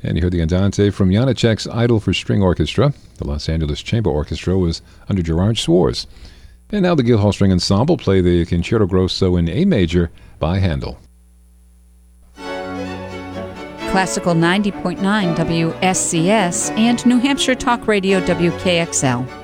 And you heard the Andante from Janacek's Idol for String Orchestra. The Los Angeles Chamber Orchestra was under Gerard Schwartz. And now the Guildhall String Ensemble play the Concerto Grosso in A major by Handel. Classical 90.9 WSCS and New Hampshire Talk Radio WKXL.